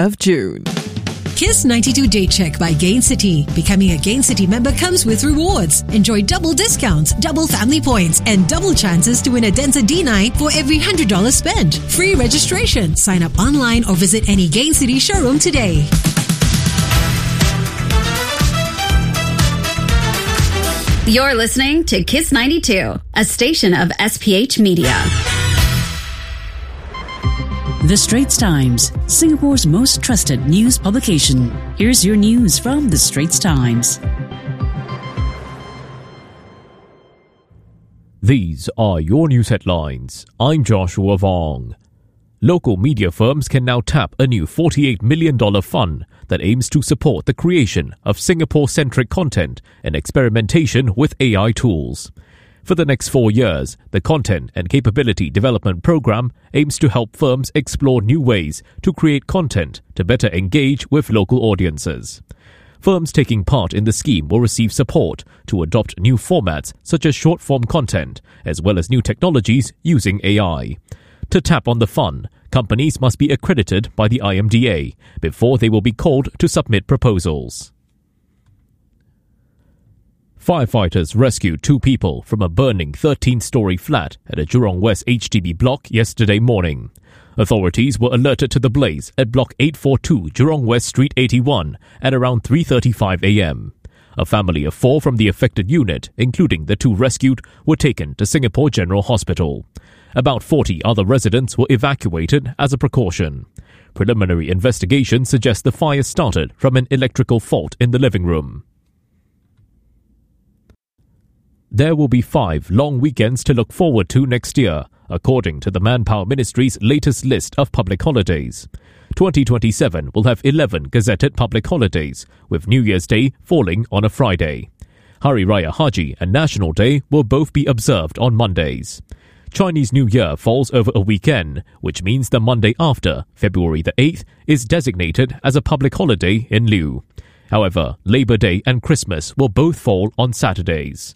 of June. Kiss 92 Day Check by Gain City. Becoming a Gain City member comes with rewards. Enjoy double discounts, double family points, and double chances to win a Denza D9 for every $100 spent. Free registration. Sign up online or visit any Gain City showroom today. You're listening to Kiss 92, a station of SPH Media. The Straits Times, Singapore's most trusted news publication. Here's your news from The Straits Times. These are your news headlines. I'm Joshua Vong. Local media firms can now tap a new $48 million fund that aims to support the creation of Singapore-centric content and experimentation with AI tools. For the next 4 years, the Content and Capability Development Program aims to help firms explore new ways to create content to better engage with local audiences. Firms taking part in the scheme will receive support to adopt new formats such as short-form content, as well as new technologies using AI. To tap on the fund, companies must be accredited by the IMDA before they will be called to submit proposals. Firefighters rescued 2 people from a burning 13-story flat at a Jurong West HDB block yesterday morning. Authorities were alerted to the blaze at Block 842 Jurong West Street 81 at around 3:35 a.m. A family of 4 from the affected unit, including the 2 rescued, were taken to Singapore General Hospital. About 40 other residents were evacuated as a precaution. Preliminary investigation suggests the fire started from an electrical fault in the living room. There will be 5 long weekends to look forward to next year, according to the Manpower Ministry's latest list of public holidays. 2027 will have 11 gazetted public holidays, with New Year's Day falling on a Friday. Hari Raya Haji and National Day will both be observed on Mondays. Chinese New Year falls over a weekend, which means the Monday after, February the 8th, is designated as a public holiday in lieu. However, Labor Day and Christmas will both fall on Saturdays.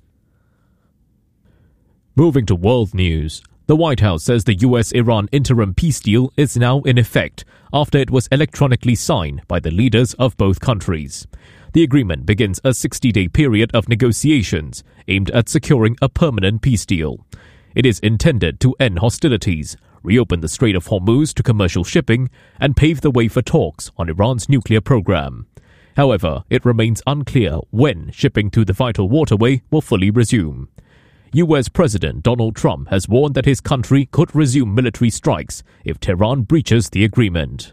Moving to world news, the White House says the US-Iran interim peace deal is now in effect after it was electronically signed by the leaders of both countries. The agreement begins a 60-day period of negotiations aimed at securing a permanent peace deal. It is intended to end hostilities, reopen the Strait of Hormuz to commercial shipping, and pave the way for talks on Iran's nuclear program. However, it remains unclear when shipping through the vital waterway will fully resume. US President Donald Trump has warned that his country could resume military strikes if Tehran breaches the agreement.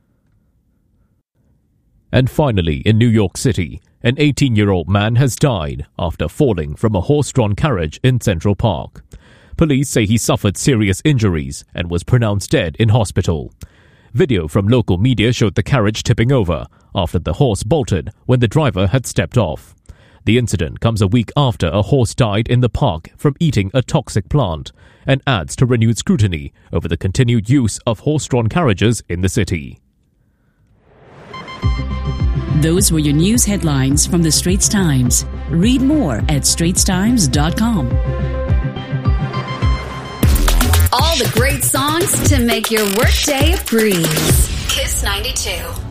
And finally, in New York City, an 18-year-old man has died after falling from a horse-drawn carriage in Central Park. Police say he suffered serious injuries and was pronounced dead in hospital. Video from local media showed the carriage tipping over after the horse bolted when the driver had stepped off. The incident comes a week after a horse died in the park from eating a toxic plant and adds to renewed scrutiny over the continued use of horse-drawn carriages in the city. Those were your news headlines from The Straits Times. Read more at straitstimes.com. All the great songs to make your workday a breeze. Kiss 92.